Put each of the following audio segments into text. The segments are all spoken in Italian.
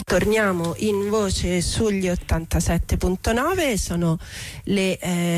Torniamo in voce sugli 87.9, sono le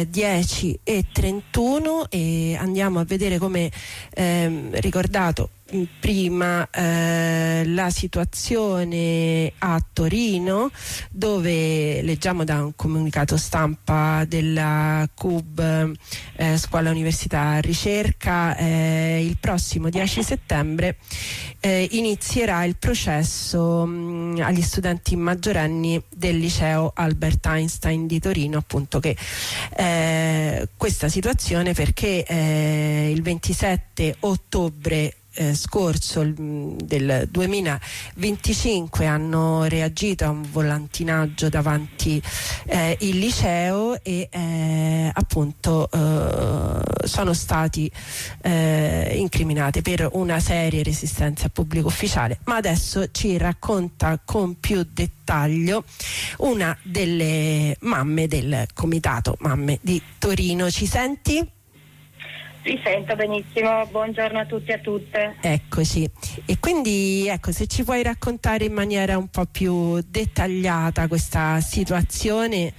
10:31 e andiamo a vedere, come ricordato prima, la situazione a Torino, dove leggiamo da un comunicato stampa della CUB, Scuola Università Ricerca, il prossimo 10 settembre inizierà il processo agli studenti maggiorenni del liceo Albert Einstein di Torino, appunto, che questa situazione perché il 27 ottobre scorso del 2025 hanno reagito a un volantinaggio davanti il liceo e appunto sono stati incriminati per una seria resistenza al pubblico ufficiale. Ma adesso ci racconta con più dettaglio una delle mamme del comitato Mamme di Torino. Ci senti? Sì, sento benissimo, buongiorno a tutti e a tutte. Eccoci, e quindi ecco, se ci puoi raccontare in maniera un po' più dettagliata questa situazione.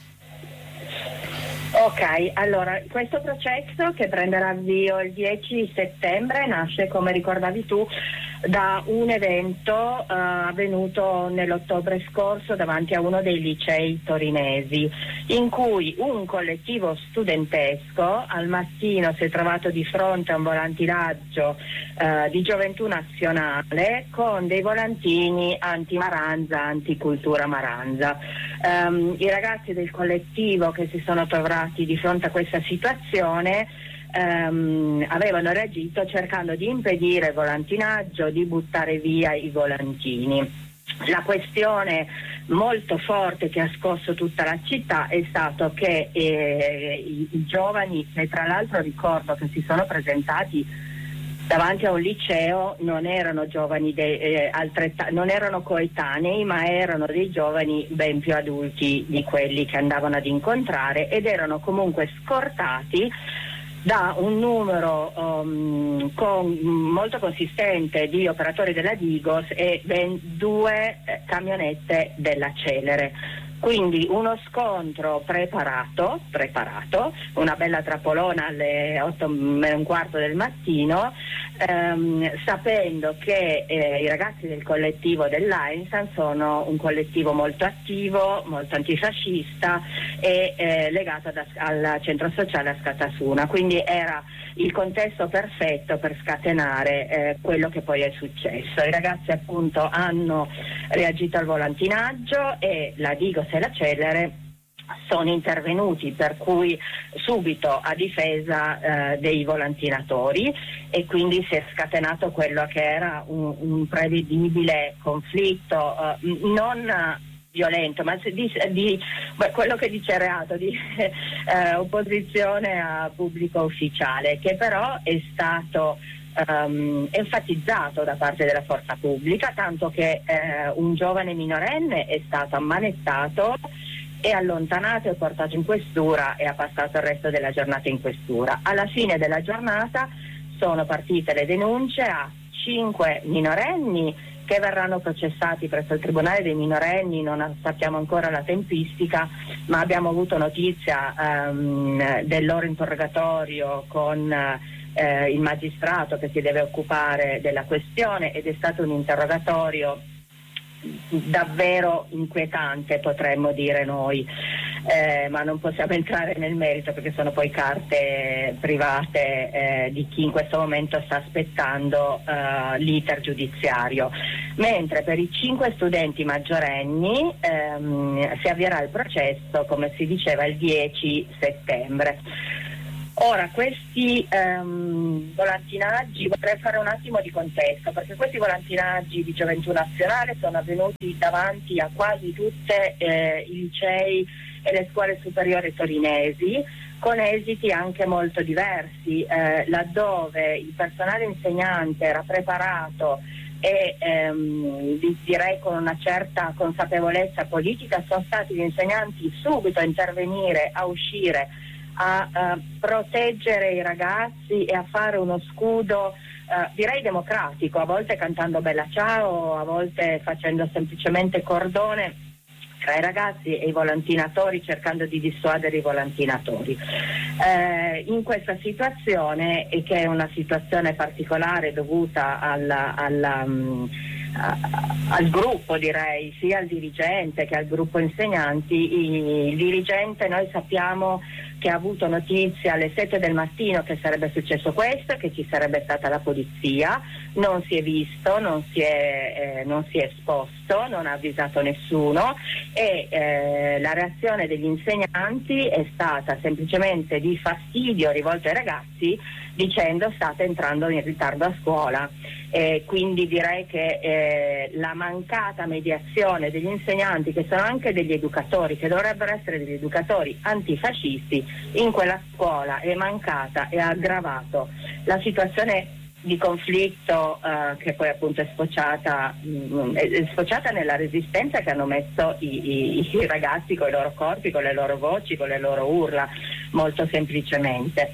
Ok, allora, questo processo che prenderà avvio il 10 settembre nasce, come ricordavi tu, da un evento avvenuto nell'ottobre scorso davanti a uno dei licei torinesi, in cui un collettivo studentesco al mattino si è trovato di fronte a un volantinaggio di Gioventù Nazionale con dei volantini anti-Maranza, anticultura Maranza. I ragazzi del collettivo che si sono trovati di fronte a questa situazione avevano reagito cercando di impedire il volantinaggio, di buttare via i volantini. La questione molto forte che ha scosso tutta la città è stato che i giovani, che tra l'altro ricordo che si sono presentati davanti a un liceo, non erano giovani non erano coetanei, ma erano dei giovani ben più adulti di quelli che andavano ad incontrare, ed erano comunque scortati da un numero molto consistente di operatori della Digos e ben 2 camionette della Celere. Quindi uno scontro preparato, una bella trappolona alle 8:15 del mattino, sapendo che i ragazzi del collettivo dell'Einstein sono un collettivo molto attivo, molto antifascista e legato al centro sociale a Scatasuna. Quindi era il contesto perfetto per scatenare quello che poi è successo. I ragazzi appunto hanno reagito al volantinaggio e la Digos e la Celere sono intervenuti, per cui subito a difesa dei volantinatori, e quindi si è scatenato quello che era un prevedibile conflitto non violento, ma quello che dice reato di opposizione a pubblico ufficiale, che però è stato enfatizzato da parte della forza pubblica, tanto che un giovane minorenne è stato ammanettato e allontanato e portato in questura e ha passato il resto della giornata in questura. Alla fine della giornata sono partite le denunce a 5 minorenni che verranno processati presso il Tribunale dei minorenni. Non sappiamo ancora la tempistica, ma abbiamo avuto notizia del loro interrogatorio con il magistrato che si deve occupare della questione, ed è stato un interrogatorio davvero inquietante, potremmo dire noi, ma non possiamo entrare nel merito perché sono poi carte private di chi in questo momento sta aspettando l'iter giudiziario. Mentre per i 5 studenti maggiorenni si avvierà il processo, come si diceva, il 10 settembre. Ora, questi volantinaggi, vorrei fare un attimo di contesto, perché questi volantinaggi di Gioventù Nazionale sono avvenuti davanti a quasi tutte i licei e le scuole superiori torinesi, con esiti anche molto diversi, laddove il personale insegnante era preparato e direi con una certa consapevolezza politica. Sono stati gli insegnanti subito a intervenire, a uscire, a proteggere i ragazzi e a fare uno scudo direi democratico, a volte cantando Bella Ciao, a volte facendo semplicemente cordone tra i ragazzi e i volantinatori, cercando di dissuadere i volantinatori. In questa situazione, e che è una situazione particolare dovuta al gruppo, direi, sia al dirigente che al gruppo insegnanti, il dirigente, noi sappiamo che ha avuto notizia alle 7 del mattino che sarebbe successo questo, che ci sarebbe stata la polizia, non si è visto, non si è esposto, non ha avvisato nessuno, e la reazione degli insegnanti è stata semplicemente di fastidio rivolto ai ragazzi, dicendo state entrando in ritardo a scuola. Quindi direi che la mancata mediazione degli insegnanti, che sono anche degli educatori, che dovrebbero essere degli educatori antifascisti, in quella scuola è mancata e ha aggravato la situazione di conflitto che poi appunto è sfociata nella resistenza che hanno messo i ragazzi con i loro corpi, con le loro voci, con le loro urla, molto semplicemente.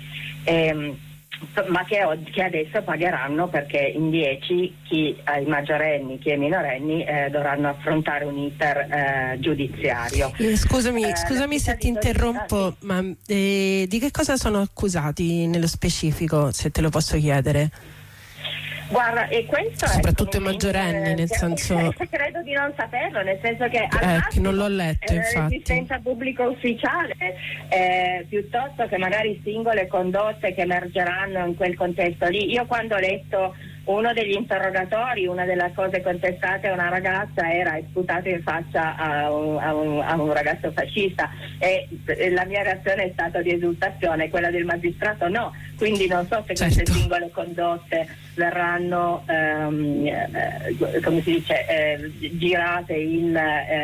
Ma che adesso pagheranno, perché in 10 chi ai maggiorenni, chi ai minorenni dovranno affrontare un iter giudiziario. Scusami se ti interrompo, ma di che cosa sono accusati nello specifico, se te lo posso chiedere? Guarda, e questo soprattutto i maggiorenni, nel senso credo di non saperlo, nel senso che che non l'ho letto, infatti, resistenza pubblica ufficiale, piuttosto che magari singole condotte che emergeranno in quel contesto lì. Io quando ho letto uno degli interrogatori, una delle cose contestate a una ragazza era sputato in faccia a un ragazzo fascista, e la mia reazione è stata di esultazione, quella del magistrato no, quindi non so se queste singole condotte verranno come si dice girate in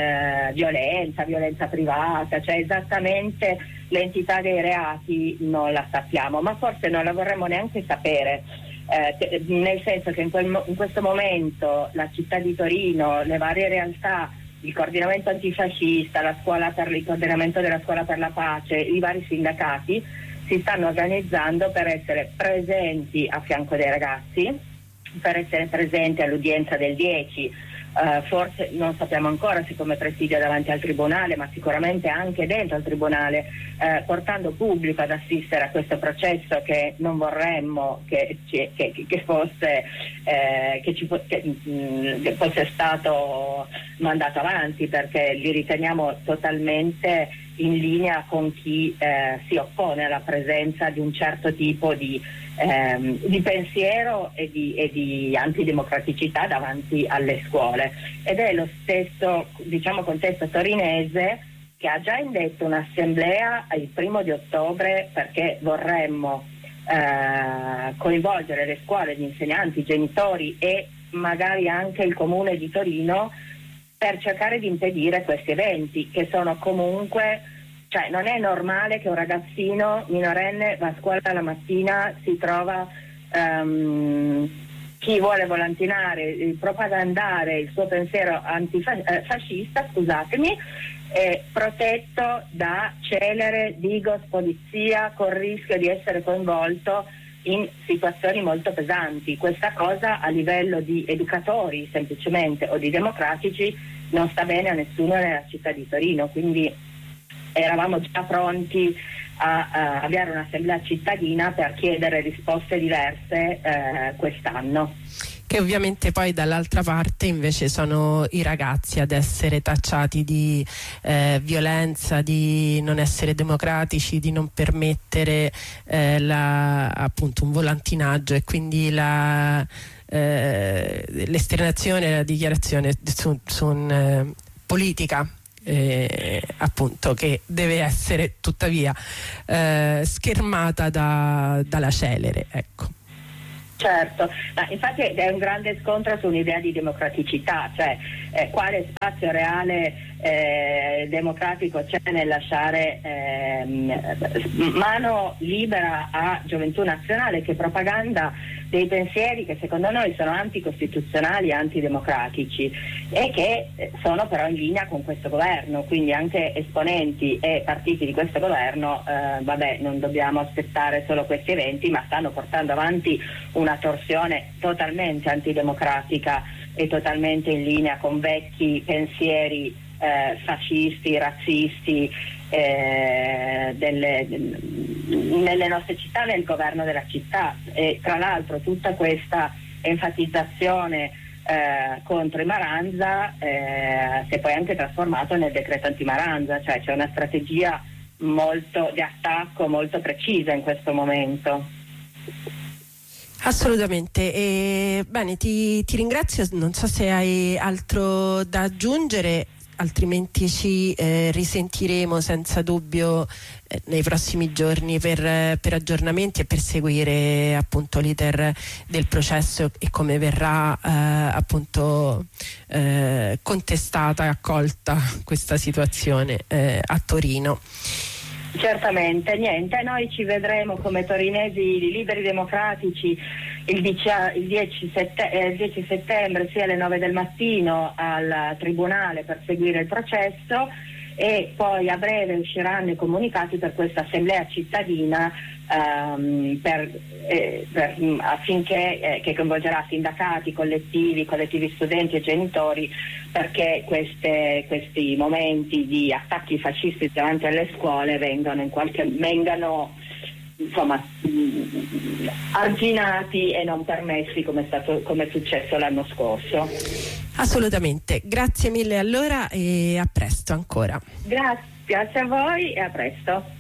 violenza privata, cioè esattamente l'entità dei reati non la sappiamo, ma forse non la vorremmo neanche sapere. Nel senso che in questo momento la città di Torino, le varie realtà, il coordinamento antifascista, la scuola per il coordinamento della scuola per la pace, i vari sindacati si stanno organizzando per essere presenti a fianco dei ragazzi, per essere presenti all'udienza del 10. Forse non sappiamo ancora se come presidio davanti al tribunale, ma sicuramente anche dentro al tribunale, portando pubblico ad assistere a questo processo che non vorremmo che fosse stato mandato avanti, perché li riteniamo totalmente in linea con chi si oppone alla presenza di un certo tipo di pensiero e di antidemocraticità davanti alle scuole. Ed è lo stesso, diciamo, contesto torinese che ha già indetto un'assemblea il 1° di ottobre, perché vorremmo coinvolgere le scuole, gli insegnanti, i genitori e magari anche il comune di Torino, per cercare di impedire questi eventi, che sono comunque, cioè non è normale che un ragazzino minorenne va a scuola la mattina, si trova chi vuole volantinare, propagandare il suo pensiero antifascista, scusatemi, protetto da celere, digos, polizia, con il rischio di essere coinvolto in situazioni molto pesanti. Questa cosa a livello di educatori semplicemente o di democratici non sta bene a nessuno nella città di Torino, quindi eravamo già pronti a avviare un'assemblea cittadina per chiedere risposte diverse quest'anno. Che ovviamente poi dall'altra parte invece sono i ragazzi ad essere tacciati di violenza, di non essere democratici, di non permettere appunto un volantinaggio, e quindi l'esternazione, la dichiarazione su politica appunto, che deve essere tuttavia schermata dalla celere, ecco. Certo, ma infatti è un grande scontro su un'idea di democraticità, cioè quale spazio reale democratico c'è nel lasciare mano libera a Gioventù Nazionale, che propaganda dei pensieri che secondo noi sono anticostituzionali e antidemocratici e che sono però in linea con questo governo, quindi anche esponenti e partiti di questo governo, non dobbiamo aspettare solo questi eventi, ma stanno portando avanti una torsione totalmente antidemocratica e totalmente in linea con vecchi pensieri fascisti, razzisti nelle nostre città, nel governo della città. E tra l'altro tutta questa enfatizzazione contro i Maranza si è poi anche trasformato nel decreto anti-Maranza, cioè c'è una strategia di attacco molto precisa in questo momento. Assolutamente. Bene, ti ringrazio, non so se hai altro da aggiungere, altrimenti ci risentiremo senza dubbio nei prossimi giorni per aggiornamenti e per seguire appunto l'iter del processo e come verrà contestata e accolta questa situazione a Torino. Certamente, niente, noi ci vedremo come torinesi liberi democratici il 10 settembre sia alle 9 del mattino al Tribunale per seguire il processo, e poi a breve usciranno i comunicati per questa assemblea cittadina affinché che coinvolgerà sindacati, collettivi studenti e genitori, perché questi momenti di attacchi fascisti davanti alle scuole vengano arginati e non permessi come è successo l'anno scorso. Assolutamente, grazie mille allora e a presto ancora. Grazie a voi e a presto.